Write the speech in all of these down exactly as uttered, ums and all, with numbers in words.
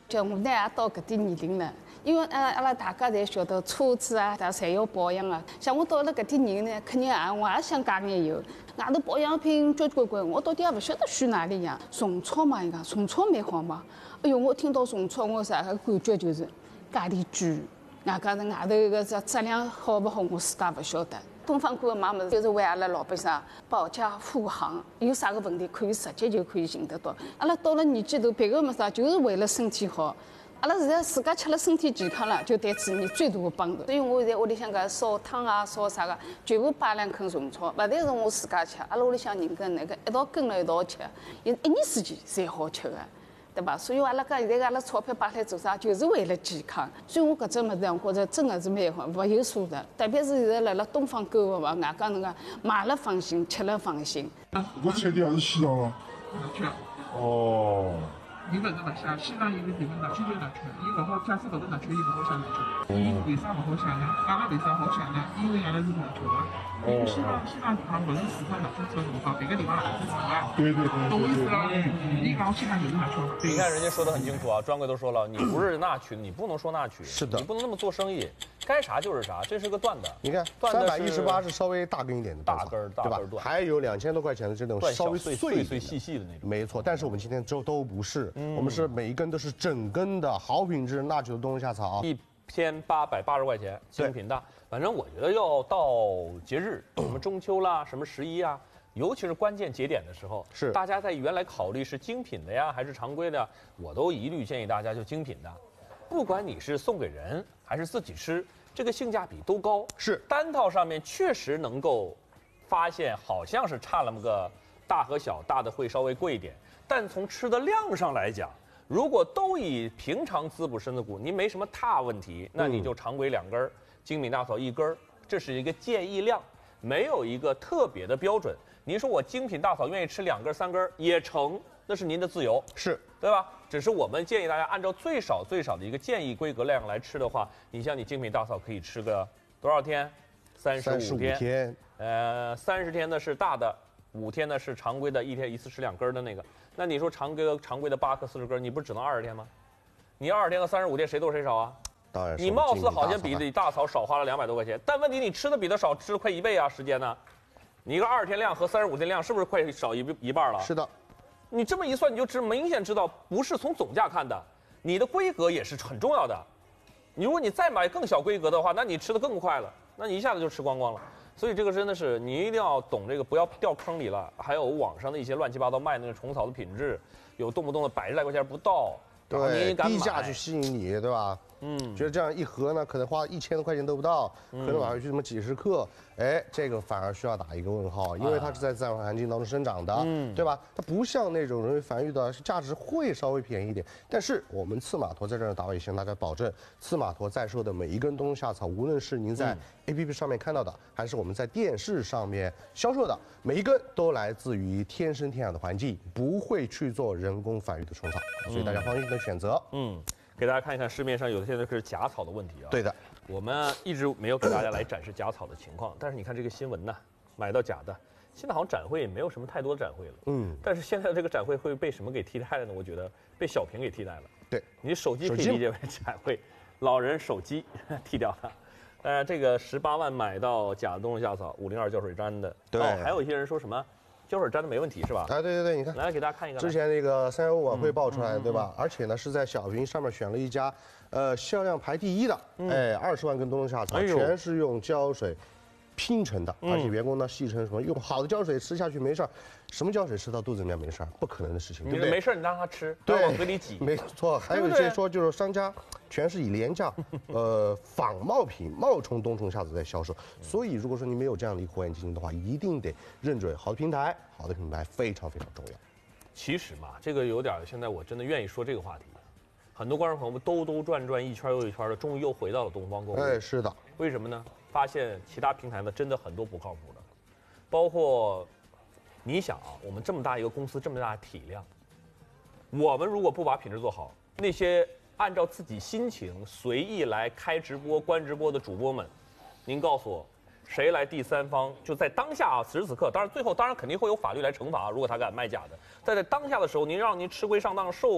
叫我呢也到搿点年龄了，因为阿阿拉大家侪晓得车子啊，它侪要保养啊。像我到了搿点年龄呢，肯定也我也想加眼油。外头保养品交交关关，我到底也勿晓得选哪里样。虫草嘛，伊讲虫草蛮好嘛。哎哟，我听到虫草，我啥个感觉就是价钿贵。外加是外头个这质量好勿好，我自家勿晓得。东方哥买物事就是为阿拉老百姓保驾护航，有啥个问题可以直接就可以寻得到。阿拉到了年纪头，别个没啥，就是为了身体好。阿拉现在自家吃了身体健康了，就对子女最大的帮助。所以我现在屋里向搿烧汤啊、烧啥个，全部摆两坑虫草，勿但是我自家吃，阿拉屋里向人跟那个一道跟了一道吃，一一年四季侪好吃个。对吧？所以阿拉讲现在阿拉钞票摆来做啥，就是为了健康。所以我搿只物事，我觉着真的是蛮好，物有所值。特别是现在辣辣东方购物嘛，外加侬讲买了放心，吃了放心。 搿菜店也是西藏啊？ 是。 哦。 伊勿是勿写，西藏有个地方拿去就拿去，伊勿好解释搿个拿去，伊勿好写拿去。伊为啥勿好写呢？阿拉为啥好写呢？因为阿拉是农村嘛。因为西藏西藏地方勿是四川拿去吃农场，别个地方拿去吃啊。 对对对。 懂意思了？伊讲西藏就是拿去。 你看人家说的很清楚啊，专柜都说了，你不是那群，你不能说那群。 是的。 你不能那么做生意，该啥就是啥，这是个段子。 你看，三百一十八是稍微大根一点的大根大根段， 还有两千多块钱的这种稍微碎碎碎细细的那种。 没错，但是我们今天都都不是。我们是每一根都是整根的好品质纳曲的冬夏草， 一千八百八十块钱，精品大。反正我觉得要到节日，什么中秋啦，什么十一啊，尤其是关键节点的时候， 是大家在原来考虑是精品的呀，还是常规的，我都一律建议大家就精品的。不管你是送给人还是自己吃，这个性价比都高。 是单套上面确实能够发现，好像是差那么个大和小，大的会稍微贵一点。但从吃的量上来讲，如果都以平常滋补身子骨，你没什么大问题，那你就常规两根，精品大草一根，这是一个建议量，没有一个特别的标准。您说我精品大草愿意吃两根三根也成，那是您的自由， 是对吧？只是我们建议大家按照最少最少的一个建议规格量来吃的话，你像你精品大草可以吃个多少天？三十五天。 天呃，三十天的是大的。五天呢是常规的，一天一次吃两根的那个。那你说常规常规的八克四十根，你不是只能二十天吗？你二十天和三十五天谁多谁少啊？ 当然是。 你貌似好像比你大草少花了两百多块钱，但问题你吃的比他少，吃了快一倍啊时间呢。你一个二十天量和三十五天量是不是快少一一半了？ 是的。 你这么一算，你就知明显知道不是从总价看的，你的规格也是很重要的。你如果你再买更小规格的话，那你吃的更快了，那你一下子就吃光光了。所以这个真的是你一定要懂这个，不要掉坑里了。还有网上的一些乱七八糟卖那个虫草的品质，有动不动的百十来块钱不到， 对，低价去吸引你，对吧？ 嗯， 觉得这样一盒呢，可能花一千多块钱都不到，可能买回去这么几十克，哎，这个反而需要打一个问号，因为它是在自然环境当中生长的，嗯，对吧？它不像那种容易繁育的，是价值会稍微便宜一点。但是我们刺马驼在这儿，大卫向大家保证，刺马驼在售的每一根冬夏草，无论是您在 A P P 上面看到的，还是我们在电视上面销售的，每一根都来自于天生天养的环境，不会去做人工繁育的虫草，所以大家放心的选择， 嗯。给大家看一看市面上有的现在是假草的问题啊。 对的， 我们一直没有给大家来展示假草的情况，但是你看这个新闻呢，买到假的，现在好像展会也没有什么太多的展会了。嗯，但是现在这个展会会被什么给替代了呢？我觉得被小屏给替代了。 对， 你手机可以理解为展会，老人手机替掉它。呃，这个十八万买到假的冬夏草，五零二胶水粘的。 对、 哦，还有一些人说什么？胶水粘的没问题是吧？ 啊，对对对，你看， 来给大家看一个。 之前那个三幺五晚会爆出来，嗯、对吧？而且呢是在小屏上面选了一家，呃，销量排第一的，嗯、哎，二十万根冬夏草，哎、全是用胶水拼成的，嗯、而且员工呢戏称什么用好的胶水吃下去没事儿，什么胶水吃到肚子里面没事儿，不可能的事情，对不对？ 没事，你让他吃， 对， 往嘴里挤， 没错。还有一些说就是商家全是以廉价，呃，仿冒品冒充冬虫夏草在销售，所以如果说你没有这样的一个火眼金睛的话，一定得认准好的平台，好的品牌非常非常重要。 其实嘛，这个有点，现在我真的愿意说这个话题。很多观众朋友们兜兜转转一圈又一圈的，终于又回到了东方购物。 哎，是的。 为什么呢？发现其他平台呢，真的很多不靠谱的，包括你想啊，我们这么大一个公司，这么大的体量，我们如果不把品质做好，那些按照自己心情随意来开直播、关直播的主播们，您告诉我，谁来第三方？就在当下啊，此时此刻，当然最后当然肯定会有法律来惩罚，如果他敢卖假的。但在当下的时候，您让您吃亏上当受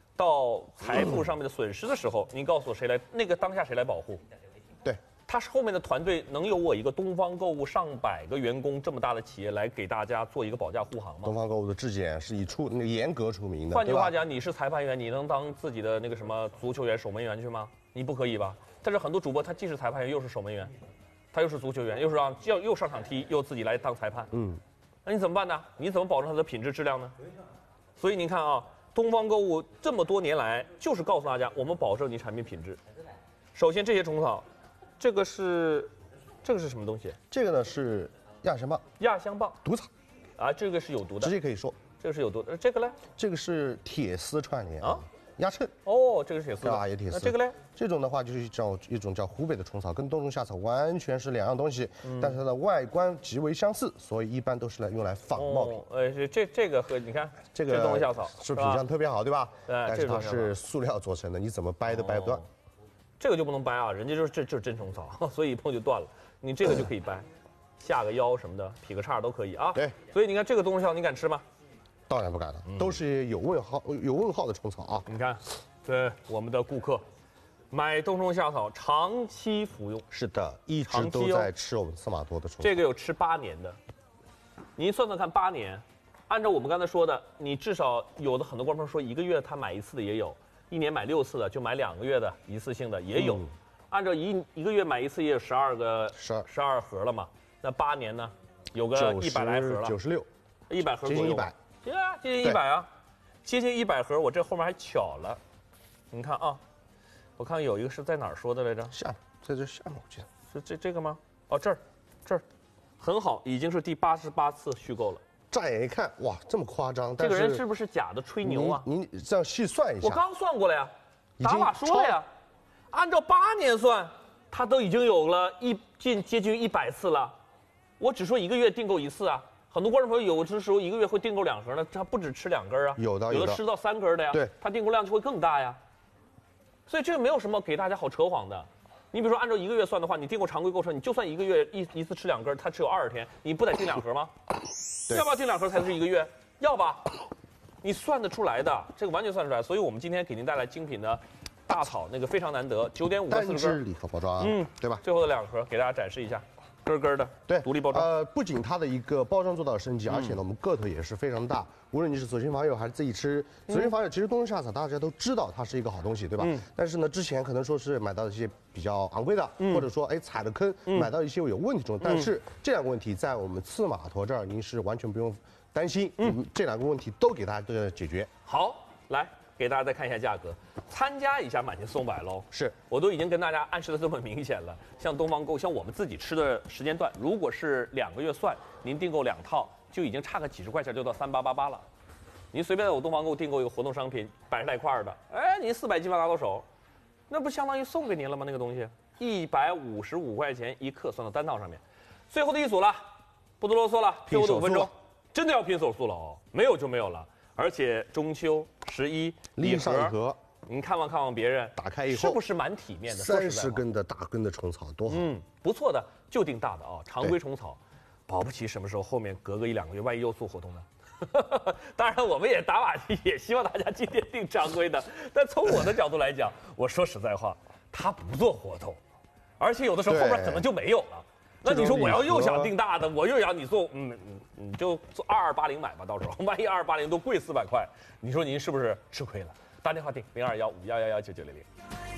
到财富上面的损失的时候，您告诉我谁来？那个当下谁来保护？ 对， 他后面的团队能有我一个东方购物上百个员工这么大的企业来给大家做一个保驾护航吗？ 东方购物的质检是以出那个严格出名的。 换句话讲，你是裁判员，你能当自己的那个什么足球员、守门员去吗？你不可以吧？但是很多主播他既是裁判员又是守门员，他又是足球员，又是让要又上场踢，又自己来当裁判。嗯，那你怎么办呢？你怎么保证它的品质质量呢？所以您看啊。东方购物这么多年来，就是告诉大家，我们保证你产品品质。首先，这些虫草，这个是，这个是什么东西？ 这个呢是亚香棒。 亚香棒， 毒草， 啊，这个是有毒的， 直接可以说， 这个是有毒的。这个呢？ 这个是铁丝串联啊，压秤。 哦，这个是铁丝的，啊，也铁丝。 那这个呢？ 这种的话就是叫一种叫湖北的虫草，跟冬虫夏草完全是两样东西，嗯、但是它的外观极为相似，所以一般都是来用来仿冒品。 哦、呃，这这个和你看这个冬虫夏草是品相特别好，对吧？ 对， 但是它是塑料做成的，你怎么掰都掰不断。哦、 这个就不能掰啊，人家就是这就是真虫草，所以一碰就断了。你这个就可以掰，下个腰什么的，劈个叉都可以啊。 对， 所以你看这个冬虫夏草你敢吃吗？ 当然不敢了，嗯、都是有问号有问号的虫草啊。 你看，这我们的顾客。买冬虫夏草长期服用， 是的，一直都在吃我们司马多的虫草。 这个有吃八年的，您算算看，八年，按照我们刚才说的，你至少有的很多观众说一个月他买一次的也有，一年买六次的，就买两个月的一次性的也有，嗯、按照一一个月买一次也有十二个十二十二盒了嘛，那八年呢，有个一百来盒了， 九十六， 一百盒左右， 接近一百， 对啊，接近一百啊，接近一百盒，我这后面还巧了，你看啊。我看有一个是在哪儿说的来着？ 下，在这下面我记得是这这个吗？哦，这儿，这儿，很好，已经是第八十八次续购了。 乍眼一看，哇，这么夸张！ 这个人是不是假的吹牛啊？ 您这样细算一下， 我刚算过了呀，打码说了呀，按照八年算，他都已经有了一近接近一百次了。我只说一个月订购一次啊，很多观众朋友有的时候一个月会订购两盒呢，他不止吃两根啊， 有的有的吃到三根的呀， 对， 他订购量就会更大呀。所以这个没有什么给大家好扯谎的，你比如说按照一个月算的话，你订购常规购车，你就算一个月一一次吃两根，它只有二十天，你不得订两盒吗？要不要订两盒才是一个月？要吧？你算得出来的，这个完全算出来。所以我们今天给您带来精品的大草，那个非常难得，九点五个四十根， 礼盒包装， 嗯， 对吧？ 最后的两盒给大家展示一下。根根的， 对， 独立包装。 呃，不仅它的一个包装做到了升级，嗯、而且呢，我们个头也是非常大。无论你是左亲访友还是自己吃，左亲访友其实冬虫夏草大家都知道它是一个好东西，对吧？嗯、但是呢，之前可能说是买到一些比较昂贵的，嗯、或者说哎踩了坑、嗯、买到一些有问题中，但是这两个问题在我们刺马驼这儿您是完全不用担心，嗯，这两个问题都给大家都要解决。 好，来。给大家再看一下价格，参加一下满千送百喽！ 是， 我都已经跟大家暗示的这么明显了。像东方购，像我们自己吃的时间段，如果是两个月算，您订购两套就已经差个几十块钱，就到三八八八了。您随便在我东方购订购一个活动商品，百十来块的，哎，您四百基本拿到手，那不相当于送给您了吗？那个东西一百五十五块钱一克，算到单套上面。最后的一组了，不多啰嗦了，最后的五分钟，真的要拼手速了哦，没有就没有了。而且中秋十一礼盒，您看望看望别人， 打开以后是不是蛮体面的？ 三十根的大根的虫草多好， 嗯，不错的，就定大的啊，常规虫草，保不齐什么时候后面隔个一两个月，万一又做活动呢？当然，我们也打马屁，也希望大家今天订常规的。但从我的角度来讲，我说实在话，他不做活动，而且有的时候后边可能就没有了。那你说我要又想订大的，我又要你做，嗯嗯，你就做二二八零买吧，到时候万一二二八零都贵四百块，你说您是不是吃亏了？打电话订零二幺五幺幺幺九九零零。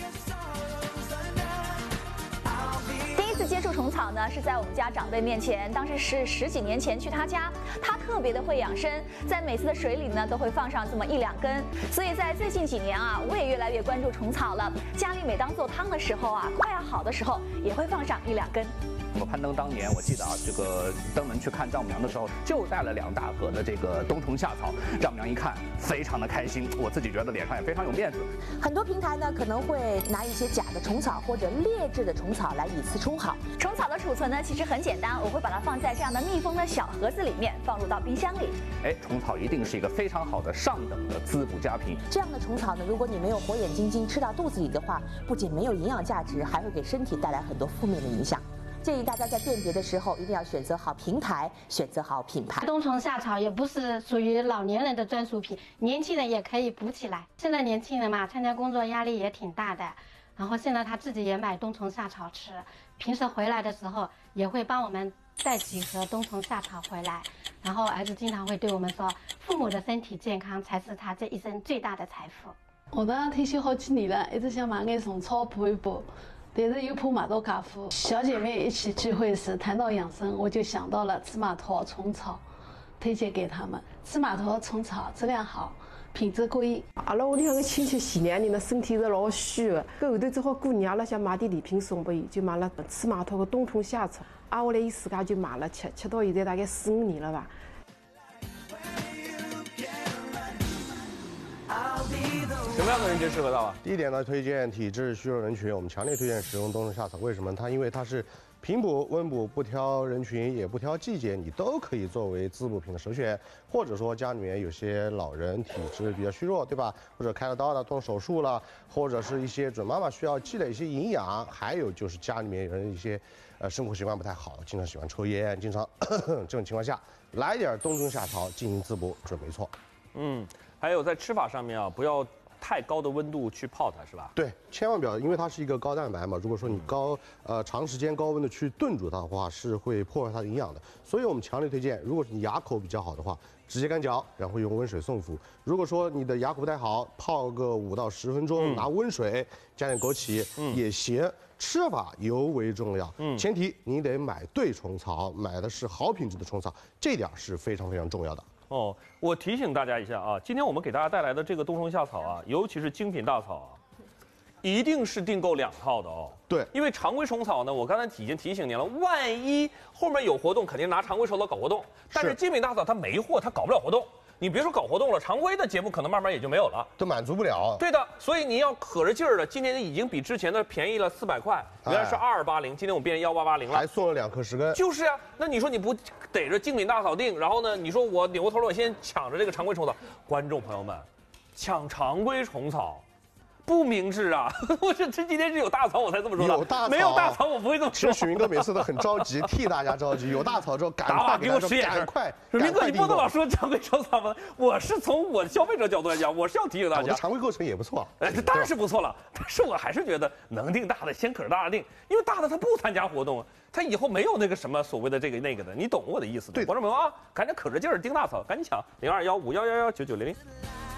第一次接触虫草呢，是在我们家长辈面前，当时是十几年前去他家，他特别的会养生，在每次的水里呢都会放上这么一两根，所以在最近几年啊，我也越来越关注虫草了。家里每当做汤的时候啊，快要好的时候，也会放上一两根。 我攀登当年，我记得啊，这个登门去看丈母娘的时候，就带了两大盒的这个冬虫夏草。丈母娘一看，非常的开心，我自己觉得脸上也非常有面子。 很多平台呢可能会拿一些假的虫草或者劣质的虫草来以次充好。 虫草的储存呢其实很简单，我会把它放在这样的密封的小盒子里面，放入到冰箱里。 哎，虫草一定是一个非常好的上等的滋补佳品。 这样的虫草呢，如果你没有火眼金睛吃到肚子里的话，不仅没有营养价值，还会给身体带来很多负面的影响。 建议大家在辨别的时候一定要选择好平台，选择好品牌。 冬虫夏草也不是属于老年人的专属品，年轻人也可以补起来。现在年轻人嘛，参加工作压力也挺大的，然后现在他自己也买冬虫夏草吃，平时回来的时候也会帮我们带几盒冬虫夏草回来。然后儿子经常会对我们说，父母的身体健康才是他这一生最大的财富。 我当退休好几年了，一直想买眼虫草补一补，但是又怕买到假货。小姐妹一起聚会时谈到养生，我就想到了芝麻桃虫草，推荐给他们。芝麻桃虫草质量好，品质过硬。 阿拉屋里向个亲戚前两年呢，身体是老虚的，搿后头正好过年，阿拉想买点礼品送拨伊，就买了芝麻桃和冬虫夏草。挨下来伊自家就买了吃，吃到现在大概四五年了吧。 什么样的人群适合它啊？ 第一点呢，推荐体质虚弱人群，我们强烈推荐使用冬虫夏草。为什么？它因为它是平补、温补，不挑人群，也不挑季节，你都可以作为滋补品的首选。或者说家里面有些老人体质比较虚弱，对吧？或者开了刀了、动手术了，或者是一些准妈妈需要积累一些营养，还有就是家里面有人一些呃生活习惯不太好，经常喜欢抽烟，经常咳咳这种情况下，来点冬虫夏草进行滋补准没错。 嗯，还有在吃法上面啊，不要太高的温度去泡它，是吧？ 对，千万不要，因为它是一个高蛋白嘛。如果说你高呃长时间高温的去炖煮它的话，是会破坏它的营养的。所以我们强烈推荐，如果是你牙口比较好的话，直接干嚼，然后用温水送服。如果说你的牙口不太好，泡个五到十分钟，嗯、拿温水加点枸杞、嗯、也行。吃法尤为重要，嗯，前提你得买对虫草，买的是好品质的虫草，这点是非常非常重要的。 哦，我提醒大家一下啊，今天我们给大家带来的这个冬虫夏草啊，尤其是精品大草啊，一定是订购两套的哦。 对， 因为常规虫草呢，我刚才已经提醒您了，万一后面有活动，肯定拿常规虫草搞活动。但是精品大草它没货，它搞不了活动。你别说搞活动了，常规的节目可能慢慢也就没有了， 都满足不了。 对的，所以你要可着劲儿的，今年已经比之前的便宜了四百块，原来是二二八零，今天我们变成幺八八零了， 还送了两颗十根。 就是呀、啊，那你说你不逮着精品大草定，然后呢，你说我扭过头来我先抢着这个常规虫草，观众朋友们，抢常规虫草。不明智啊！我是这今天是有大草我才这么说的， 有大草没有大草我不会这么说。 其实许明哥每次都很着急，替大家着急。有大草之后，赶快给我使眼神， 快！ 明哥，你不能老说常规虫草吗？我是从我消费者角度来讲，我是要提醒大家， 常规构成也不错。 哎，这当然是不错了，但是我还是觉得能定大的先可着大的定，因为大的他不参加活动，他以后没有那个什么所谓的这个那个的，你懂我的意思的。 对， 观众朋友啊，赶紧可着劲儿盯大草，赶紧抢零二幺五幺幺幺九九零零。